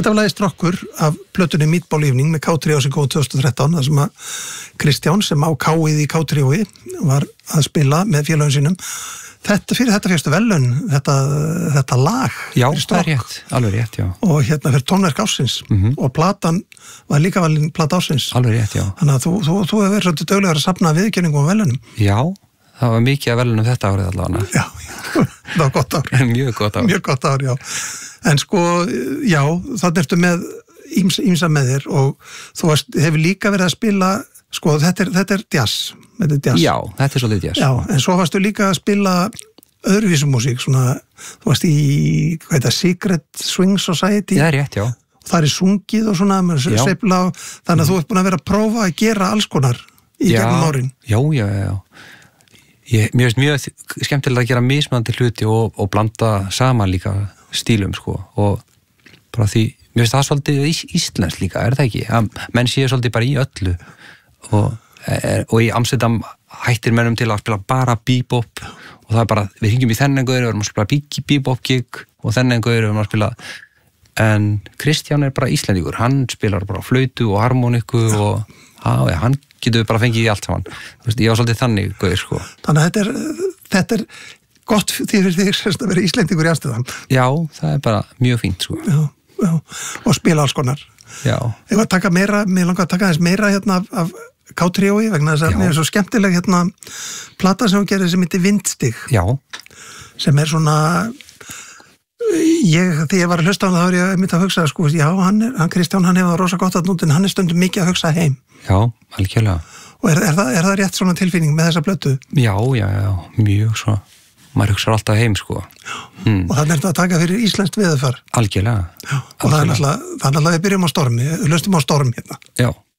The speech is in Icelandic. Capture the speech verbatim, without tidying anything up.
Þetta var lagið Strokkur af plötunni Meatball Evening með K þrjú sem kom tvö þúsund og þrettán, þar sem að Kristján sem á K-ið í K þrjú var að spila með félagum sínum. Þetta, fyrir þetta fyrstu velun, þetta, þetta lag. Já, það er rétt, alveg rétt, já. Og hérna fyrir tónverk ársins mm-hmm. og platan var líka valin plata ársins. Alveg rétt, já. Þannig að þú, þú, þú hefur verið svolítið duglegur að safna viðurkenningum og velunum. Já, það var mikið að velunum þetta árið allavega. Já, það var gott ár. Mjög gott ár. Mjög gott ár, já. En sko, já, þannig ertu með ýmsa með þér og þú varst, hefur líka verið að spila, sko, þetta er, þetta er jazz. Þetta er jazz. Já, þetta er svolítið jazz. Já, en svo varstu líka að spila öðruvísumúsík, svona, þú varst í, hvað heit það, Secret Swing Society. Já, rétt, já. Það er sungið og svona, sveifla, þannig að mm. þú ert búin að vera að prófa að gera alls konar í já, gegnum árin. Já, já, já, já. Ég, mér finnst mjög skemmtilega að gera mismunandi hluti og, og blanda saman líka stílum, sko, og bara því, mér finnst það svolítið ís, íslensk líka, er það ekki? Að menn séu svolítið bara í öllu og, er, og í Amsterdam hættir mennum til að spila bara bebop og það er bara, við hringjum í þennan gauður, við erum að spila bebop gig og þennan gauður, við erum að spila, en Kristján er bara íslendingur, hann spilar bara flautu og harmoniku og á, ja, hann getur bara fengið í allt saman. Þú veist, ég var svolítið þannig gauður, sko. Þannig að þetta er, þetta er gott því fyrir þig semst að vera íslendingur í Amsterdam. Já, það er bara mjög fínt, sko. Já, já, og spila alls konar. Já. Ég var að taka meira, mér langar að taka aðeins meira hérna af, af K þrjú vegna þess að mér er svo skemmtileg hérna plata sem hún gerir sem heitir Vindstig. Já. Sem er svona, ég, þegar ég var að hlusta á hann þá var ég myndi að hugsa, sko, já, hann, er, hann Kristján, hann hefur rosa gott að núti en hann er stundum mikið að hugsa heim. Já, algjörlega. Og er, er, það, er það rétt svona tilfinning með þessa plötu? Já, já, já, mjög svo. Maður hugsar alltaf heim, sko. Hmm. Og þannig er þetta að taka fyrir íslenskt veðurfar. Algjörlega. Já, og það er náttúrulega, það er náttúrulega við byrjum á stormi, við löstum á storm hérna. Já.